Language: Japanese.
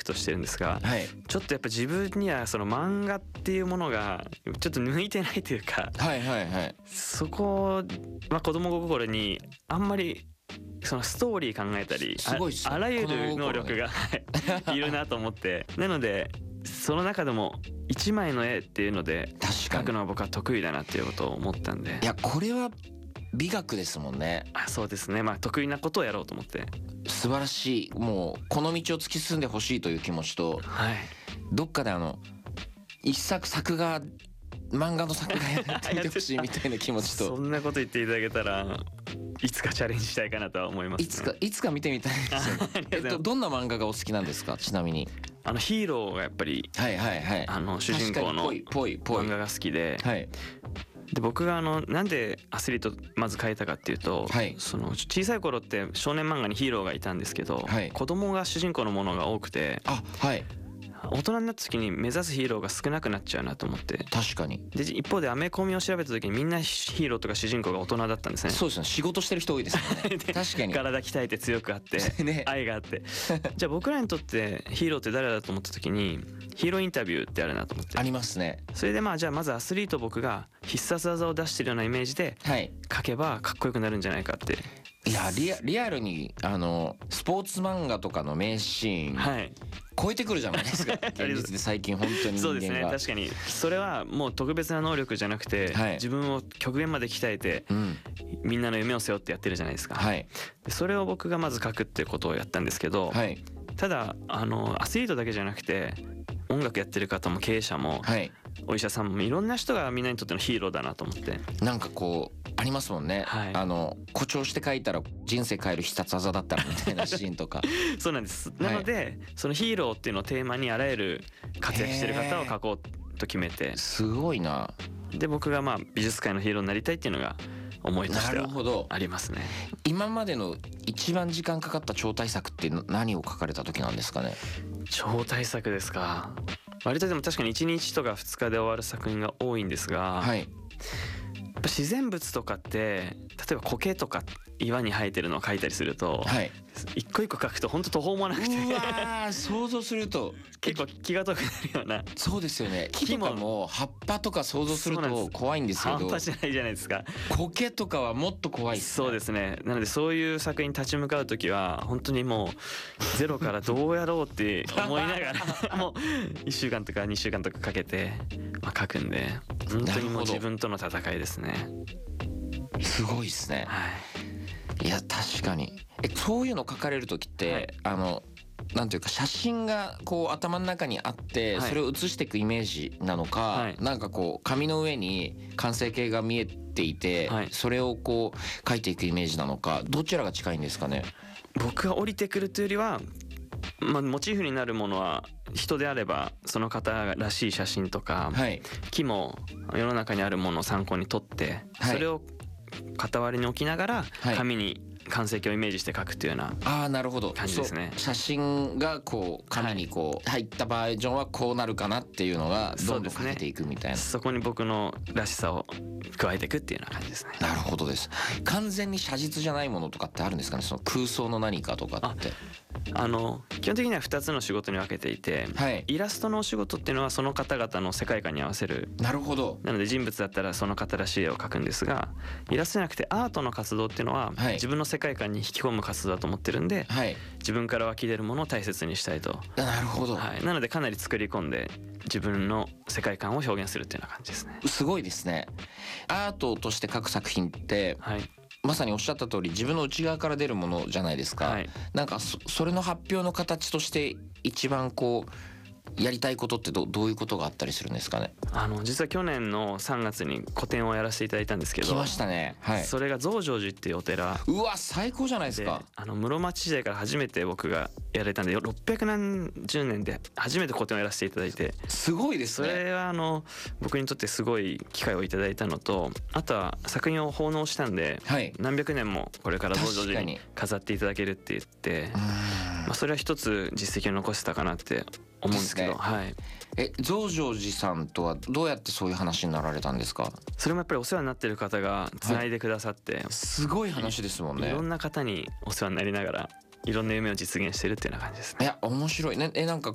トしてるんですが、 はいちょっとやっぱ自分にはその漫画っていうものがちょっと向いてないというか、 はいはいはい。 そこは子供心にあんまりそのストーリー考えたり、 すごいっすねあらゆる能力がいるなと思ってなのでその中でも一枚の絵っていうので確かに。 描くのは僕は得意だなっていうことを思ったんで、 いやこれは美学ですもんね。 そうですね、まあ得意なことをやろうと思って。 素晴らしい。もうこの道を突き進んでほしいという気持ちと、 はいどっかで一作画漫画の作画やってみてほしいみたいな気持ちそと、 んなこと言っていただけたらいつかチャレンジしたいかなとは思いますね。 いつか見てみたいですよね。 ありがとうございますどんな漫画がお好きなんですか、ちなみに。 ヒーローがやっぱりはいはいはい。 主人公の確かにぽい漫画が好きで、 はいで僕がなんでアスリートまず描いたかっていうと、 はいその小さい頃って少年漫画にヒーローがいたんですけど、 はい子供が主人公のものが多くて、 あはい大人になった時に目指すヒーローが少なくなっちゃうなと思って、 確かに。 で一方でアメコミを調べた時にみんなヒーローとか主人公が大人だったんですね。 そうですね、仕事してる人多いですもんね。 で確かに。 体鍛えて強くあってね愛があってじゃあ僕らにとってヒーローって誰だと思った時にヒーローインタビューってあるなと思ってありますね。 それでじゃあまずアスリート僕が必殺技を出してるようなイメージではい。 書けばかっこよくなるんじゃないかって。 いやリアルにスポーツ漫画とかの名シーン、 はい超えてくるじゃないですか。現実で最近本当に人間が。 そうですね、確かにそれはもう特別な能力じゃなくて、 はい自分を極限まで鍛えてうんみんなの夢を背負ってやってるじゃないですか、 はいでそれを僕がまず書くっていうことをやったんですけど、 はいただアスリートだけじゃなくて音楽やってる方も経営者もはい。 お医者さんもいろんな人がみんなにとってのヒーローだなと思って。 なんかこうありますもんね。 はい誇張して書いたら人生変える必殺技だったらみたいなシーンとか。 そうなんです。なので、そのヒーローっていうのをテーマにあらゆる活躍してる方を書こうと決めて、 すごいな。 で僕が美術界のヒーローになりたいっていうのが思いとしなてはるほど。 ありますね。 今までの一番時間かかった超大作って何を書かれた時なんですかね。 超大作ですか。割とでも確かに1日とか2日で終わる作品が多いんですが、 はい。 やっぱ自然物とかって例えば苔とか岩に生えてるのを描いたりすると、 はい。 一個一個描くと本当途方もなくてうわー想像すると結構気が遠くなるような。 そうですよね。木とかも葉っぱとか想像すると怖いんですけ半ど、 端じゃないじゃないですか。 苔とかはもっと怖いっすね。 そうですね。なのでそういう作品に立ち向かう時は本当にもうゼロからどうやろうって思いながらもう1週間とか2週間とかかけて書くんで、本当にもう自分との戦いですね。 すごいっすね。 はいいや確かに。そういうの書かれる時って、なんていうか写真がこう頭の中にあってはいそれを写していくイメージなのか、 はいなんかこう紙の上に完成形が見えていて、 はいそれをこう書いていくイメージなのか、どちらが近いんですかね。 僕が降りてくるというよりは、モチーフになるものは人であればその方らしい写真とか、 はい木も世の中にあるものを参考に撮って、 はいそれを傍りに置きながらはい紙に完成形をイメージして描くっていうような。 ああなるほど。 感じですねそう写真がこう紙にこう入ったバージョンはこうなるかなっていうのがどんどん書けていくみたいな。 そこに僕のらしさを加えていくっていうような感じですね。 なるほどです。完全に写実じゃないものとかってあるんですかね。その空想の何かとかって。 基本的には2つの仕事に分けていて、 はいイラストのお仕事っていうのはその方々の世界観に合わせる。 なるほど。 なので人物だったらその方らしい絵を描くんですが、イラストじゃなくてアートの活動っていうのははい自分の世界観に引き込む活動だと思ってるんで、 はい。 自分から湧き出るものを大切にしたいと。 なるほど。 はい、なのでかなり作り込んで自分の世界観を表現するっていうような感じですね。 すごいですね。アートとして書く作品ってはいまさにおっしゃった通り自分の内側から出るものじゃないですか。 はいなんかそれの発表の形として一番こうやりたいことってどういうことがあったりするんですかね。 実は去年の3月に個展をやらせていただいたんですけど、 来ましたね。はい。 それが増上寺っていうお寺うわ最高じゃないですで、 か。 室町時代から初めて僕がやられたんで600何十年で初めて個展をやらせていただいて、 すごいですそね。 れは僕にとってすごい機会をいただいたのと、あとは作品を奉納したんで、 はい。 何百年もこれから増上寺に確かに飾っていただけるって言って、それは一つ実績を残せたかなって思うんですけど、 ですねはい、 増上寺さんとはどうやってそういう話になられたんですか。 それもやっぱりお世話になってる方がつないでくださって、 すごい話ですもんね。 いろんな方にお世話になりながらいろんな夢を実現してるっていうような感じですね。 いや面白いね。なんか